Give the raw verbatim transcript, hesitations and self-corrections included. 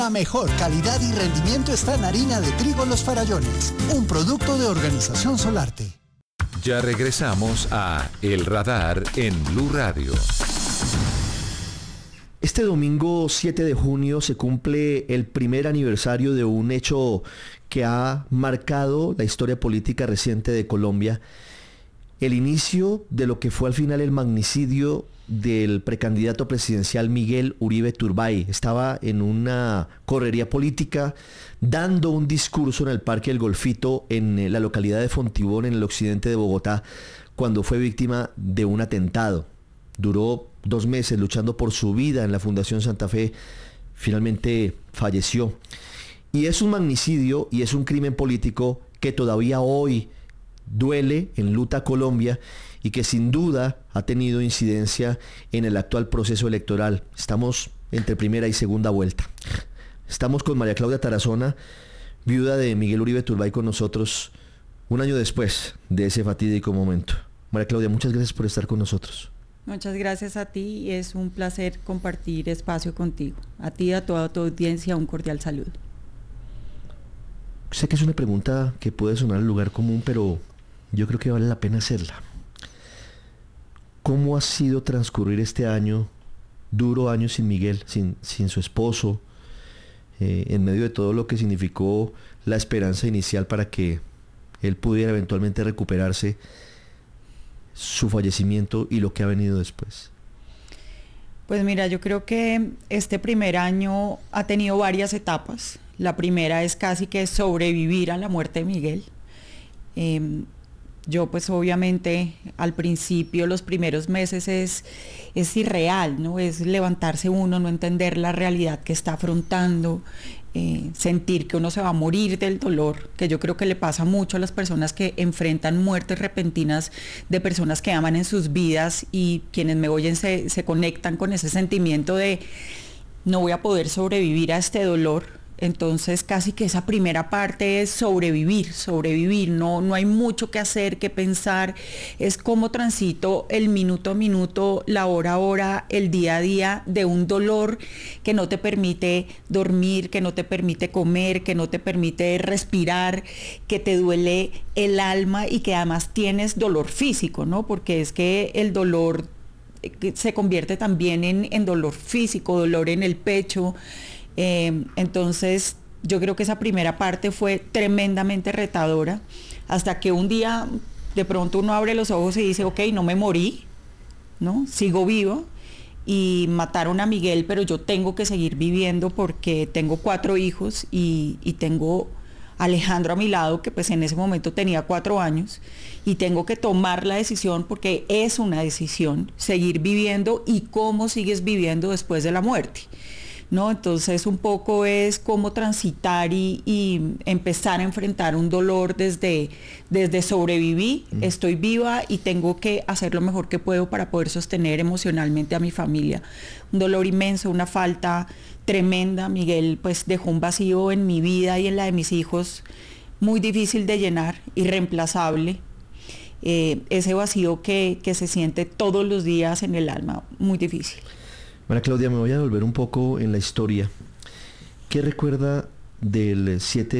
La mejor calidad y rendimiento está en harina de trigo Los Farallones, un producto de Organización Solarte. Ya regresamos a El Radar en Blue Radio. Este domingo siete de junio se cumple el primer aniversario de un hecho que ha marcado la historia política reciente de Colombia. El inicio de lo que fue al final el magnicidio del precandidato presidencial Miguel Uribe Turbay. Estaba en una correría política dando un discurso en el Parque El Golfito en la localidad de Fontibón, en el occidente de Bogotá, cuando fue víctima de un atentado. Duró dos meses luchando por su vida en la Fundación Santa Fe. Finalmente falleció. Y es un magnicidio y es un crimen político que todavía hoy duele, enluta a Colombia y que sin duda ha tenido incidencia en el actual proceso electoral. Estamos entre primera y segunda vuelta. Estamos con María Claudia Tarazona, viuda de Miguel Uribe Turbay, con nosotros un año después de ese fatídico momento. María Claudia, muchas gracias por estar con nosotros. Muchas gracias a ti y es un placer compartir espacio contigo. A ti y a toda tu audiencia un cordial saludo. Sé que es una pregunta que puede sonar al lugar común, pero yo creo que vale la pena hacerla. ¿Cómo ha sido transcurrir este año, duro año sin Miguel, sin, sin su esposo, eh, en medio de todo lo que significó la esperanza inicial para que él pudiera eventualmente recuperarse, su fallecimiento y lo que ha venido después? Pues mira, yo creo que este primer año ha tenido varias etapas. La primera es casi que sobrevivir a la muerte de Miguel. Eh, Yo pues obviamente al principio, los primeros meses es, es irreal, ¿no? Es levantarse uno, no entender la realidad que está afrontando, eh, sentir que uno se va a morir del dolor, que yo creo que le pasa mucho a las personas que enfrentan muertes repentinas de personas que aman en sus vidas, y quienes me oyen se, se conectan con ese sentimiento de no voy a poder sobrevivir a este dolor. Entonces casi que esa primera parte es sobrevivir, sobrevivir, no, no hay mucho que hacer, que pensar, es cómo transito el minuto a minuto, la hora a hora, el día a día de un dolor que no te permite dormir, que no te permite comer, que no te permite respirar, que te duele el alma y que además tienes dolor físico, ¿no? Porque es que el dolor se convierte también en, en dolor físico, dolor en el pecho. Eh, entonces yo creo que esa primera parte fue tremendamente retadora, hasta que un día de pronto uno abre los ojos y dice, ok, no me morí, ¿no? Sigo vivo, y mataron a Miguel, pero yo tengo que seguir viviendo porque tengo cuatro hijos y, y tengo a Alejandro a mi lado, que pues en ese momento tenía cuatro años, y tengo que tomar la decisión, porque es una decisión, seguir viviendo. ¿Y cómo sigues viviendo después de la muerte? ¿No? Entonces un poco es cómo transitar y, y empezar a enfrentar un dolor desde, desde sobreviví, mm. estoy viva y tengo que hacer lo mejor que puedo para poder sostener emocionalmente a mi familia. Un dolor inmenso, una falta tremenda. Miguel pues dejó un vacío en mi vida y en la de mis hijos muy difícil de llenar, irreemplazable. Eh, ese vacío que, que se siente todos los días en el alma, muy difícil. María Claudia, me voy a devolver un poco en la historia. ¿Qué recuerda del siete